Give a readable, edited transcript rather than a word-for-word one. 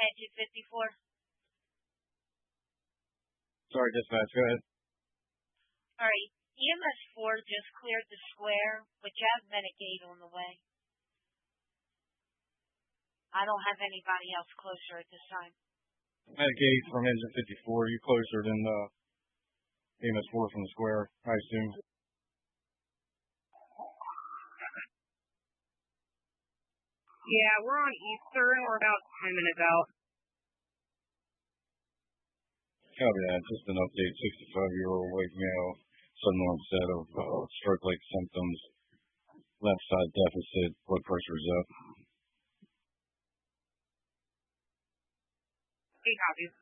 Engine 54. Sorry, dispatch, go ahead. All right. EMS 4 just cleared the square, but you have Medicaid on the way. I don't have anybody else closer at this time. Medicaid from engine 54. You closer than EMS 4 from the square, I assume. Yeah, we're on Eastern. We're about 10 minutes out. Copy that. Just an update. 65-year-old white male, sudden onset of stroke-like symptoms, left side deficit, blood pressure is up. Hey, copies.